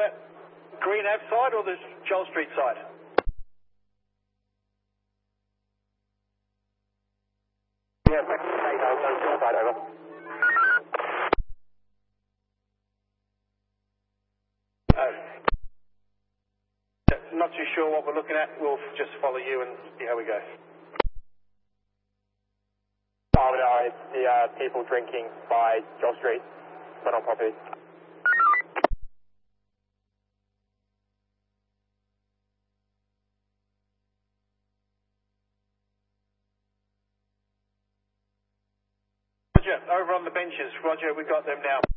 about Green Ave side or the Joel Street side? Yeah, side, over. Not too sure what we're looking at. We'll just follow you and see how we go. Oh, no, it's the people drinking by Joel Street, but on property. Roger, over on the benches. Roger, we've got them now.